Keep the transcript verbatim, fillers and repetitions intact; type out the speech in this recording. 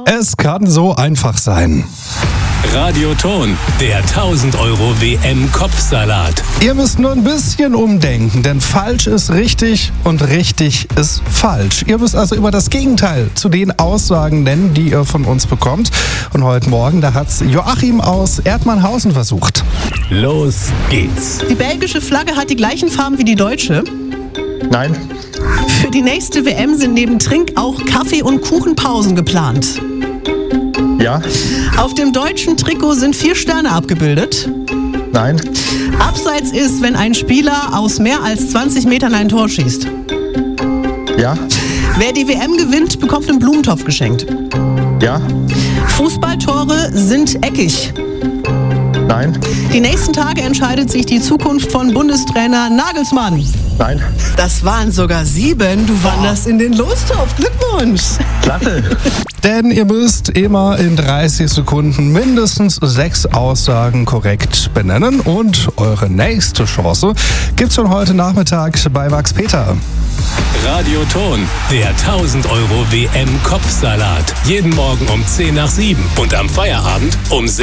Es kann so einfach sein. Radioton, der tausend Euro W M-Kopfsalat. Ihr müsst nur ein bisschen umdenken, denn falsch ist richtig und richtig ist falsch. Ihr müsst also immer das Gegenteil zu den Aussagen nennen, die ihr von uns bekommt. Und heute Morgen, da hat's Joachim aus Erdmannhausen versucht. Los geht's. Die belgische Flagge hat die gleichen Farben wie die deutsche. Nein, Für die nächste W M sind neben Trink auch Kaffee- und Kuchenpausen geplant. ja, Auf dem deutschen Trikot sind vier Sterne abgebildet. nein, Abseits ist, wenn ein Spieler aus mehr als zwanzig Metern ein Tor schießt. ja, Wer die W M gewinnt, bekommt einen Blumentopf geschenkt. ja, Fußballtore sind eckig. nein, Die nächsten Tage entscheidet sich die Zukunft von Bundestrainer Nagelsmann. nein. Das waren sogar sieben. Du wanderst in den Lostopf. Glückwunsch. Klasse. Denn ihr müsst immer in dreißig Sekunden mindestens sechs Aussagen korrekt benennen. Und eure nächste Chance gibt's schon heute Nachmittag bei Max Peter. Radioton, der tausend Euro W M-Kopfsalat. Jeden Morgen um zehn nach sieben und am Feierabend um